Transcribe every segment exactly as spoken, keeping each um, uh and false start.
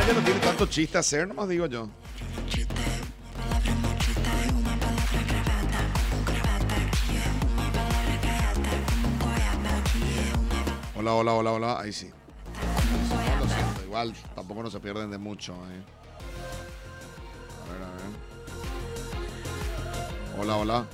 ya no tiene tanto chiste hacer, nomás digo yo. Hola, hola, hola, hola. Ahí sí. No, lo siento, igual tampoco no se pierden de mucho. Eh. A ver, a ver. Hola, hola.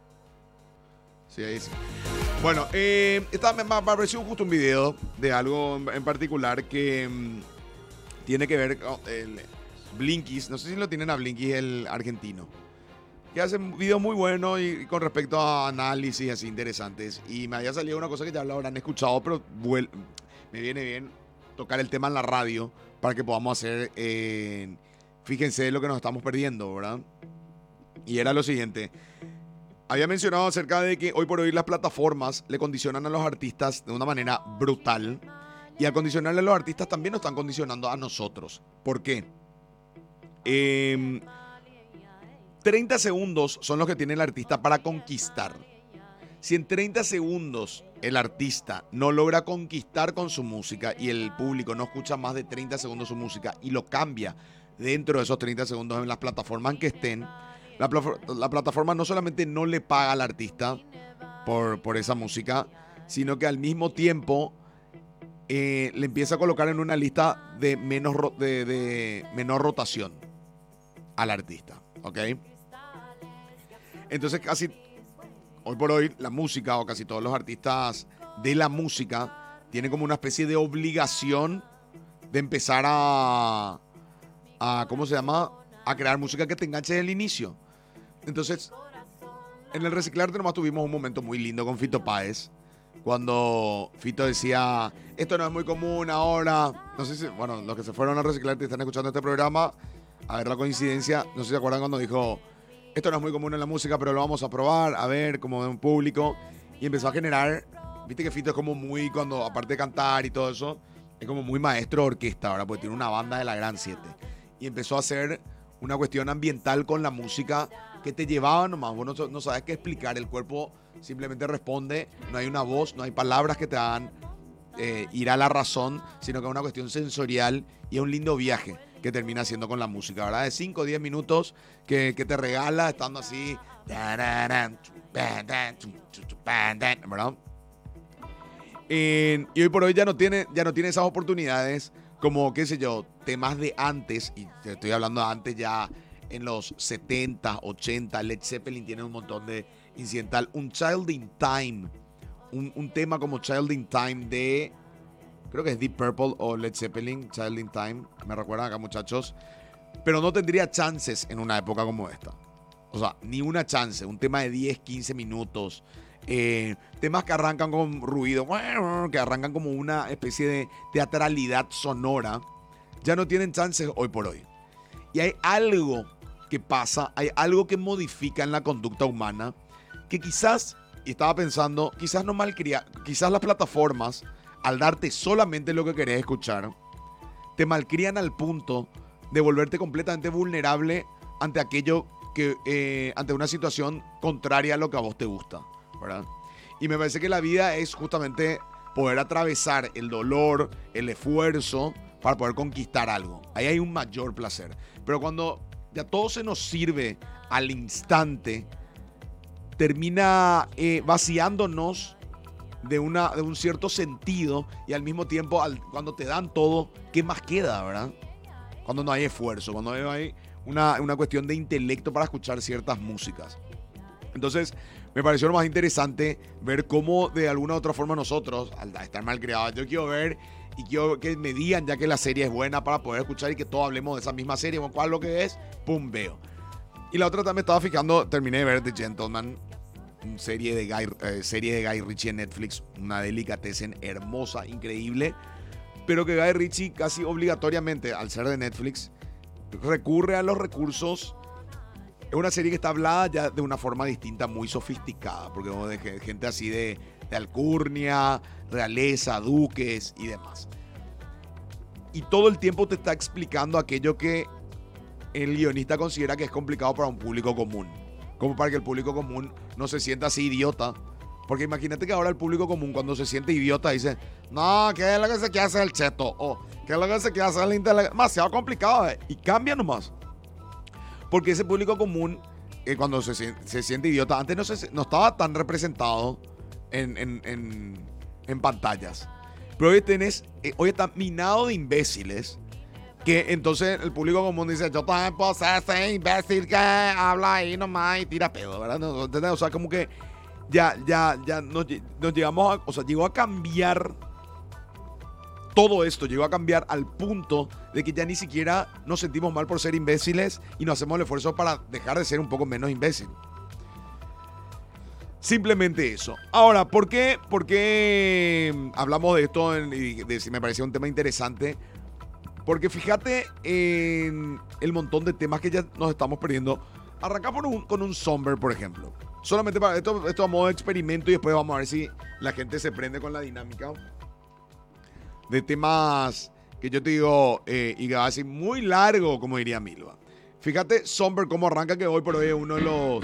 Sí, ahí sí. Bueno, eh, esta, me, me apareció justo un video de algo en, en particular que mmm, tiene que ver con el Blinkis. No sé si lo tienen a Blinkis, el argentino, que hace videos muy buenos y, y con respecto a análisis así interesantes. Y me había salido una cosa que ya lo habrán escuchado, pero vuel- me viene bien tocar el tema en la radio para que podamos hacer, eh, fíjense lo que nos estamos perdiendo, ¿verdad? Y era lo siguiente. Había mencionado acerca de que hoy por hoy las plataformas le condicionan a los artistas de una manera brutal. Y al condicionarle a los artistas también nos están condicionando a nosotros. ¿Por qué? Eh, treinta segundos son los que tiene el artista para conquistar. Si en treinta segundos el artista no logra conquistar con su música y el público no escucha más de treinta segundos su música y lo cambia dentro de esos treinta segundos en las plataformas en que estén, la, la plataforma no solamente no le paga al artista por, por esa música, sino que al mismo tiempo eh, le empieza a colocar en una lista de, menos, de, de menor rotación al artista, ¿ok? Entonces casi hoy por hoy la música o casi todos los artistas de la música tienen como una especie de obligación de empezar a, a ¿cómo se llama? A crear música que te enganche desde el inicio. Entonces, en el Reciclarte nomás tuvimos un momento muy lindo con Fito Páez, cuando Fito decía, esto no es muy común ahora. No sé si, bueno, los que se fueron a Reciclarte y están escuchando este programa, a ver la coincidencia, no sé si se acuerdan cuando dijo, esto no es muy común en la música, pero lo vamos a probar, a ver, como de un público. Y empezó a generar, viste que Fito es como muy, cuando aparte de cantar y todo eso, es como muy maestro de orquesta, ¿verdad? Porque tiene una banda de la Gran siete. Y empezó a hacer una cuestión ambiental con la música que te llevaba nomás. Vos no, no sabes qué explicar, el cuerpo simplemente responde, no hay una voz, no hay palabras que te hagan eh, ir a la razón, sino que es una cuestión sensorial y es un lindo viaje que termina haciendo con la música, ¿verdad? De cinco o diez minutos que, que te regala estando así, ¿verdad? Eh, y hoy por hoy ya no tiene, ya no tiene esas oportunidades como, qué sé yo, temas de antes, y te estoy hablando de antes ya en los setenta, ochenta, Led Zeppelin tiene un montón de incidental. Un Child in Time, un, un tema como Child in Time de, creo que es Deep Purple o Led Zeppelin, Child in Time, me recuerdan acá muchachos, pero no tendría chances en una época como esta. O sea, ni una chance, un tema de diez, quince minutos, eh, temas que arrancan con ruido, que arrancan como una especie de teatralidad sonora, ya no tienen chances hoy por hoy. Y hay algo que pasa, hay algo que modifica en la conducta humana, que quizás, y estaba pensando, quizás no malcria, quizás las plataformas, al darte solamente lo que querés escuchar, te malcrían al punto de volverte completamente vulnerable ante aquello que, eh, ante una situación contraria a lo que a vos te gusta, ¿verdad? Y me parece que la vida es justamente poder atravesar el dolor, el esfuerzo, para poder conquistar algo. Ahí hay un mayor placer. Pero cuando ya todo se nos sirve al instante, termina eh, vaciándonos de, una, de un cierto sentido y al mismo tiempo, al, cuando te dan todo, ¿qué más queda, verdad? Cuando no hay esfuerzo, cuando no hay una, una cuestión de intelecto para escuchar ciertas músicas. Entonces, me pareció lo más interesante ver cómo de alguna u otra forma nosotros, al estar mal criados, yo quiero ver y quiero que me digan ya que la serie es buena para poder escuchar y que todos hablemos de esa misma serie, cuál es lo que es, pum, veo. Y la otra también estaba fijando, terminé de ver The Gentleman, una serie de Guy, eh, serie de Guy Ritchie en Netflix, una delicatessen hermosa, increíble, pero que Guy Ritchie casi obligatoriamente, al ser de Netflix, recurre a los recursos. Es una serie que está hablada ya de una forma distinta, muy sofisticada, porque de gente así de, de alcurnia, realeza, duques y demás. Y todo el tiempo te está explicando aquello que el guionista considera que es complicado para un público común. Como para que el público común no se sienta así idiota Porque imagínate que ahora el público común cuando se siente idiota dice, no, ¿qué es lo que se quiere hacer el cheto? O ¿qué es lo que se quiere hacer el intelectual? Demasiado complicado, ¿eh? Y cambia nomás. Porque ese público común, eh, cuando se, se siente idiota, antes no, se, no estaba tan representado en, en, en, en pantallas. Pero hoy tenés, eh, hoy está minado de imbéciles. Que entonces el público común dice, yo también puedo ser ese imbécil que habla ahí nomás y tira pedo, ¿verdad? No, ¿entendés? O sea, como que ya, ya, ya nos, nos llegamos a, o sea, llegó a cambiar todo esto, llegó a cambiar al punto de que ya ni siquiera nos sentimos mal por ser imbéciles y no hacemos el esfuerzo para dejar de ser un poco menos imbécil. Simplemente eso. Ahora, ¿por qué, por qué hablamos de esto y de si me parecía un tema interesante? Porque fíjate en el montón de temas que ya nos estamos perdiendo. Arrancamos con un, con un Somber, por ejemplo. Solamente para esto, esto a modo de experimento y después vamos a ver si la gente se prende con la dinámica de temas que yo te digo, eh, y que va a ser muy largo, como diría Milva. Fíjate, Somber, cómo arranca, que hoy por hoy es uno de los...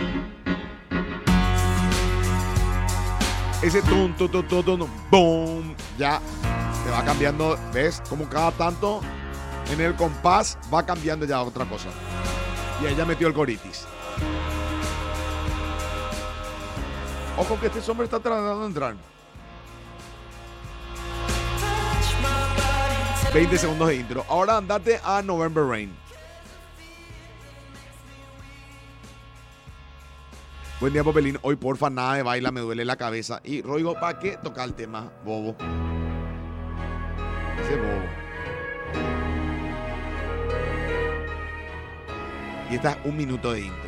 Ese tum, tum, tum, tum, tum, boom, ya se va cambiando, ¿ves? Como cada tanto en el compás va cambiando ya otra cosa. Y ahí ya metió el coritis. Ojo que este Somber está tratando de entrar. veinte segundos de intro. Ahora andate a November Rain. Buen día, Popelín. Hoy, porfa, nada de baila, me duele la cabeza. Y Roigo, ¿para qué tocar el tema, bobo? Ese bobo. Y está un minuto de intro.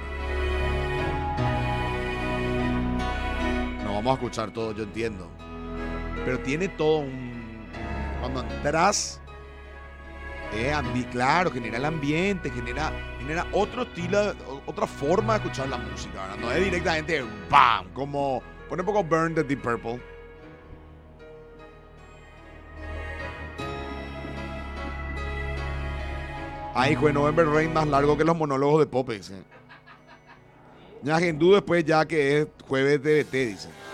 No vamos a escuchar todo, yo entiendo. Pero tiene todo un... Cuando entras... Eh, ambi- claro, genera el ambiente, genera, genera otro estilo, otra forma de escuchar la música, ¿verdad? No es directamente ¡bam! Como pone un poco Burn de Deep Purple. Ay, hijo de November Rain más largo que los monólogos de Popes. ¿Eh? Ya Gendú después ya que es jueves de B T, dice.